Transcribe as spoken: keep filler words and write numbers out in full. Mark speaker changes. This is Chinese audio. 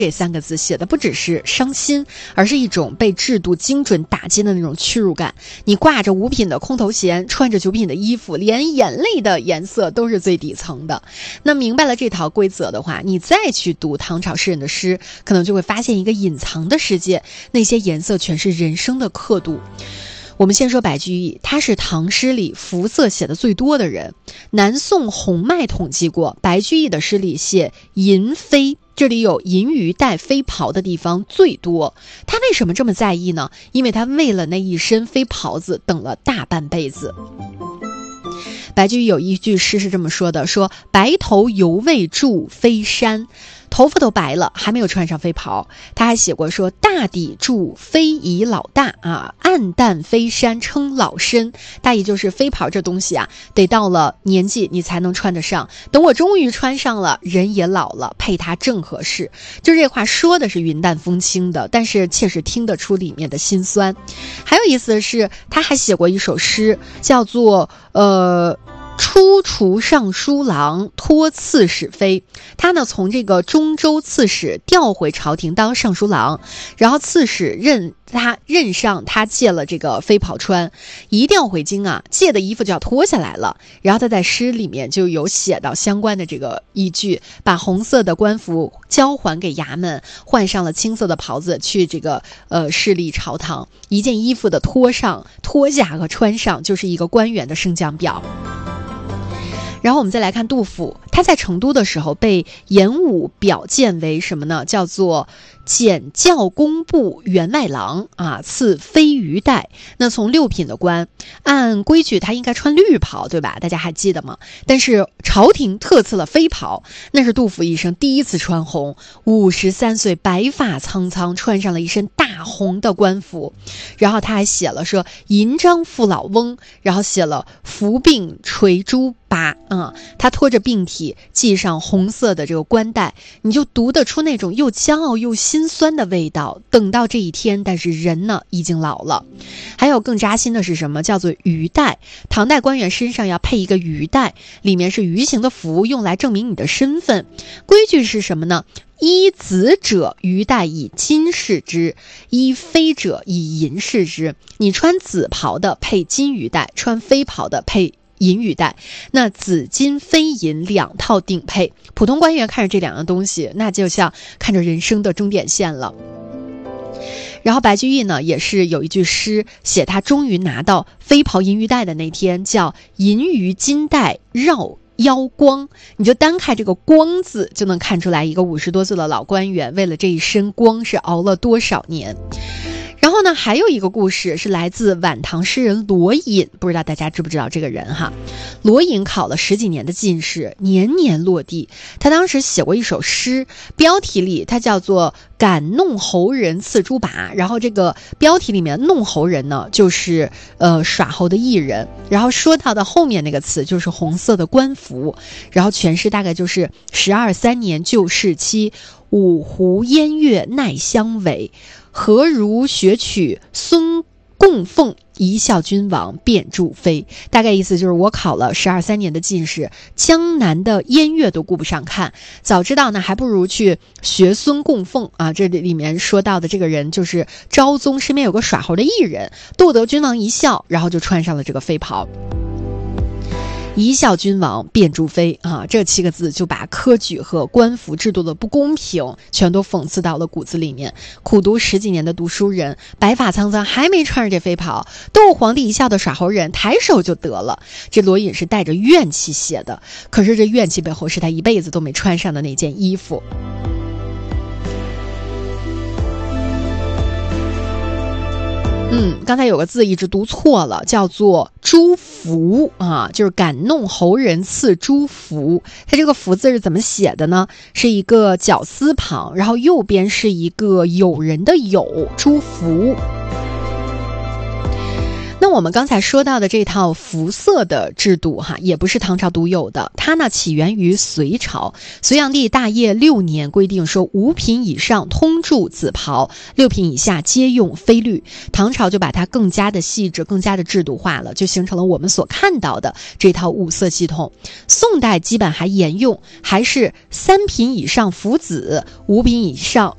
Speaker 1: 这三个字写的不只是伤心，而是一种被制度精准打击的那种屈辱感。你挂着五品的空头衔，穿着九品的衣服，连眼泪的颜色都是最底层的。那明白了这套规则的话，你再去读唐朝诗人的诗，可能就会发现一个隐藏的世界，那些颜色全是人生的刻度。我们先说白居易，他是唐诗里浮色写的最多的人。南宋洪迈统计过，白居易的诗里写银飞，这里有银鱼带飞袍的地方最多。他为什么这么在意呢？因为他为了那一身飞袍子等了大半辈子。白居易有一句诗是这么说的，说白头犹未著飞衫，头发都白了，还没有穿上飞袍。他还写过说大抵著非已老大啊，暗淡飞衫称老身。大意就是飞袍这东西啊，得到了年纪你才能穿得上，等我终于穿上了，人也老了，配它正合适。就这话说的是云淡风轻的，但是确实听得出里面的辛酸。还有意思的是，他还写过一首诗，叫做呃出除尚书郎托刺史飞。他呢从这个中州刺史调回朝廷当尚书郎，然后刺史任他任上他借了这个飞袍穿，一调回京啊，借的衣服就要脱下来了。然后他在诗里面就有写到相关的这个依据，把红色的官服交还给衙门，换上了青色的袍子去这个呃势力朝堂。一件衣服的脱上脱下和穿上就是一个官员的升降表。然后我们再来看杜甫，他在成都的时候被严武表荐为什么呢？叫做检校工部员外郎啊，赐飞鱼带。那从六品的官，按规矩他应该穿绿袍，对吧？大家还记得吗？但是朝廷特赐了飞袍，那是杜甫一生第一次穿红。五十三岁，白发苍苍，穿上了一身大红的官服。然后他还写了说银章父老翁，然后写了服病垂珠八啊、嗯，他拖着病体系上红色的这个冠带，你就读得出那种又骄傲又心酸的味道。等到这一天，但是人呢已经老了。还有更扎心的是什么？叫做鱼带。唐代官员身上要配一个鱼带，里面是鱼形的符，用来证明你的身份。规矩是什么呢？依子者鱼带以金饰之，依飞者以银饰之。你穿紫袍的配金鱼带，穿飞袍的配银鱼带，那紫金飞银两套顶配。普通官员看着这两样东西，那就像看着人生的终点线了。然后白居易呢也是有一句诗，写他终于拿到飞袍银鱼带的那天，叫银鱼金带绕腰光。你就单看这个光字，就能看出来一个五十多岁的老官员为了这一身光是熬了多少年。然后呢，还有一个故事是来自晚唐诗人罗隐，不知道大家知不知道这个人哈？罗隐考了十几年的进士，年年落第。他当时写过一首诗，标题里他叫做《感弄侯人赐朱拔》，然后这个标题里面弄侯人呢，就是呃耍猴的艺人，然后说到的后面那个词就是红色的官服，然后全诗大概就是十二三年旧事期，五湖烟月奈相违。何如学取孙供奉，一笑君王便祝飞。大概意思就是我考了十二三年的进士，江南的烟月都顾不上看，早知道呢还不如去学孙供奉啊。这里面说到的这个人就是昭宗身边有个耍猴的艺人，逗得君王一笑，然后就穿上了这个飞袍。一笑君王便祝飞啊，这七个字就把科举和官服制度的不公平全都讽刺到了骨子里面。苦读十几年的读书人，白发苍苍还没穿上这飞袍，逗皇帝一笑的耍猴人抬手就得了。这罗隐是带着怨气写的，可是这怨气背后是他一辈子都没穿上的那件衣服。嗯，刚才有个字一直读错了，叫做朱福啊，就是感弄侯人赐朱福。它这个福字是怎么写的呢？是一个绞丝旁，然后右边是一个友人的友，朱福。那我们刚才说到的这套服色的制度哈，也不是唐朝独有的，它呢起源于隋朝。隋炀帝大业六年规定说，五品以上通著紫袍，六品以下皆用飞绿。唐朝就把它更加的细致，更加的制度化了，就形成了我们所看到的这套五色系统。宋代基本还沿用，还是三品以上服紫，五品以上